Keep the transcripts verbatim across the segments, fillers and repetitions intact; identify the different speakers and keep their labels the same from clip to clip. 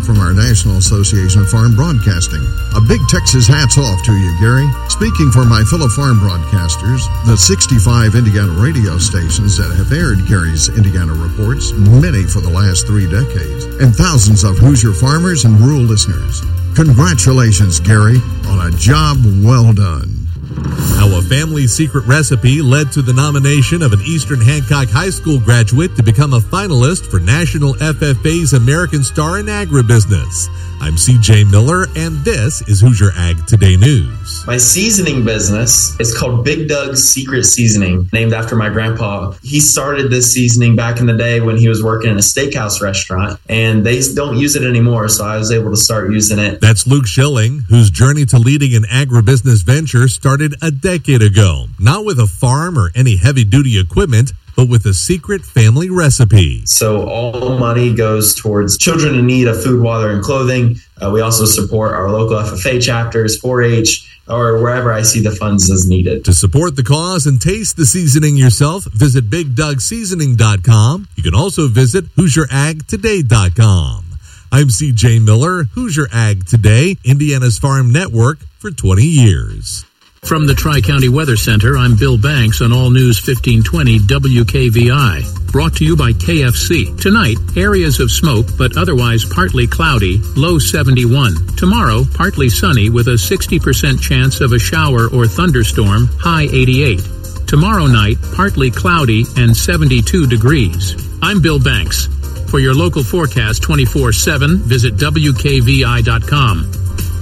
Speaker 1: from our National Association of Farm Broadcasting. A big Texas hats off to you, Gary. Speaking for my fellow farm broadcasters, the sixty-five Indiana radio stations that have aired Gary's Indiana Reports, many for the last three decades, and thousands of Hoosier farmers and rural listeners. Congratulations, Gary, on a job well done.
Speaker 2: How a family secret recipe led to the nomination of an Eastern Hancock High School graduate to become a finalist for National F F A's American Star in Agribusiness. I'm C J Miller, and this is Hoosier Ag Today News.
Speaker 3: My seasoning business is called Big Doug's Secret Seasoning, named after my grandpa. He started this seasoning back in the day when he was working in a steakhouse restaurant, and they don't use it anymore, so I was able to start using it.
Speaker 2: That's Luke Schilling, whose journey to leading an agribusiness venture started a decade ago, not with a farm or any heavy-duty equipment, but with a secret family recipe.
Speaker 3: So all money goes towards children in need of food, water, and clothing. Uh, we also support our local F F A chapters, four H, or wherever I see the funds as needed.
Speaker 2: To support the cause and taste the seasoning yourself, visit big doug seasoning dot com. You can also visit hoosier ag today dot com. I'm C J Miller, Hoosier Ag Today, Indiana's Farm Network for twenty years.
Speaker 4: From the Tri-County Weather Center, I'm Bill Banks on All News fifteen twenty W K V I. Brought to you by K F C. Tonight, areas of smoke, but otherwise partly cloudy, low seventy-one. Tomorrow, partly sunny with a sixty percent chance of a shower or thunderstorm, high eighty-eight. Tomorrow night, partly cloudy and seventy-two degrees. I'm Bill Banks. For your local forecast twenty-four seven, visit W K V I dot com.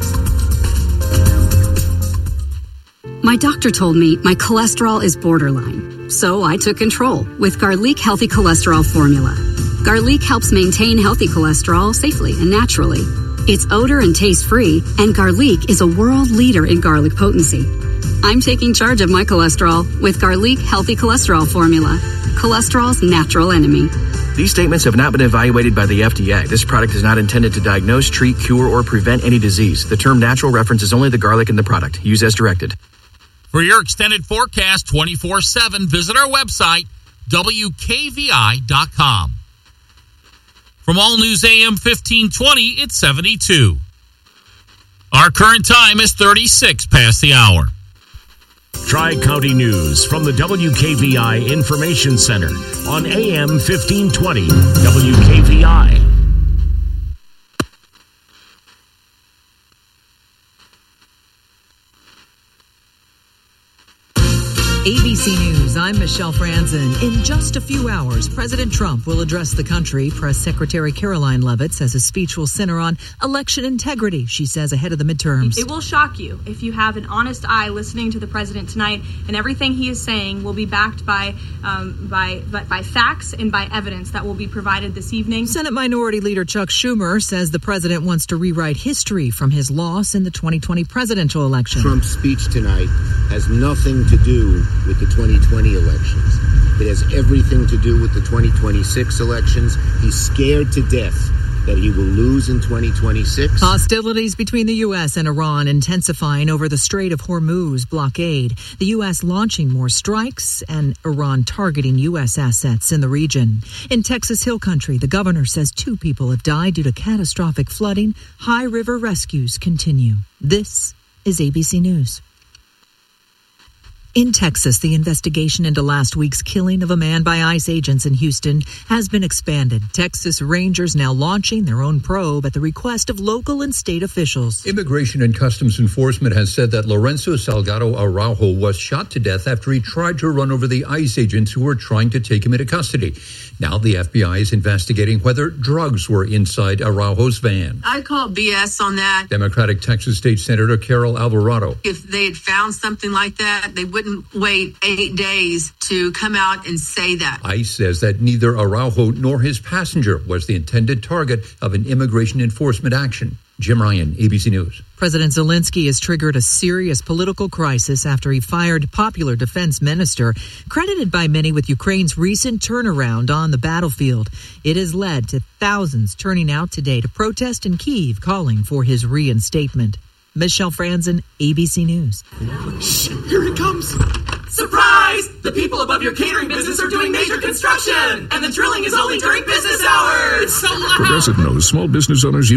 Speaker 5: My doctor told me my cholesterol is borderline, so I took control with Garlic Healthy Cholesterol Formula. Garlic helps maintain healthy cholesterol safely and naturally. It's odor and taste-free, and Garlic is a world leader in garlic potency. I'm taking charge of my cholesterol with Garlic Healthy Cholesterol Formula, cholesterol's natural enemy.
Speaker 6: These statements have not been evaluated by the F D A. This product is not intended to diagnose, treat, cure, or prevent any disease. The term natural references only the garlic in the product. Use as directed.
Speaker 7: For your extended forecast twenty-four seven, visit our website, W K V I dot com. From All News A M fifteen twenty, it's seventy-two. Our current time is thirty-six past the hour.
Speaker 8: Tri-County News from the W K V I Information Center on A M fifteen twenty W K V I.
Speaker 9: A B C News, I'm Michelle Franzen. In just a few hours, President Trump will address the country. Press Secretary Caroline Leavitt says his speech will center on election integrity, she says, ahead of the midterms.
Speaker 10: It will shock you if you have an honest eye listening to the president tonight, and everything he is saying will be backed by, um, by, by, by facts and by evidence that will be provided this evening.
Speaker 9: Senate Minority Leader Chuck Schumer says the president wants to rewrite history from his loss in the twenty twenty presidential election.
Speaker 11: Trump's speech tonight has nothing to do with the twenty twenty elections. It has everything to do with the twenty twenty-six elections. He's scared to death that he will lose in twenty twenty-six.
Speaker 9: Hostilities between the U S and Iran intensifying over the Strait of Hormuz blockade. The U S launching more strikes and Iran targeting U S assets in the region. In Texas Hill Country, the governor says two people have died due to catastrophic flooding. High River rescues continue. This is A B C News. In Texas, the investigation into last week's killing of a man by ICE agents in Houston has been expanded. Texas Rangers now launching their own probe at the request of local and state officials.
Speaker 12: Immigration and Customs Enforcement has said that Lorenzo Salgado Araujo was shot to death after he tried to run over the ICE agents who were trying to take him into custody. Now the F B I is investigating whether drugs were inside Araujo's van.
Speaker 13: I call B S on that.
Speaker 12: Democratic Texas State Senator Carol Alvarado.
Speaker 13: If they had found something like that, they wouldn't wait eight days to come out and say that.
Speaker 12: ICE says that neither Araujo nor his passenger was the intended target of an immigration enforcement action. Jim Ryan, A B C News.
Speaker 9: President Zelensky has triggered a serious political crisis after he fired popular defense minister, credited by many with Ukraine's recent turnaround on the battlefield. It has led to thousands turning out today to protest in Kyiv, calling for his reinstatement. Michelle Franzen, A B C News.
Speaker 14: Shh, here it comes. Surprise! The people above your catering business are doing major construction, and the drilling is only during business hours. It's so loud.
Speaker 15: Progressive knows small business owners use